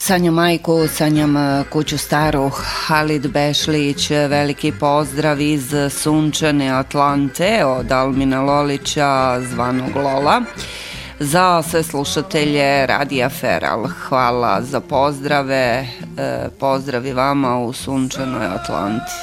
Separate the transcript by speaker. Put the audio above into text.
Speaker 1: Sanjam majku, sanjam kuću staru. Halid Bešlić, veliki pozdrav iz sunčane Atlante od Almina Lolića, zvanog Lola. Za sve slušatelje Radija Feral, hvala za pozdrave, pozdravi vama u sunčanoj Atlanti.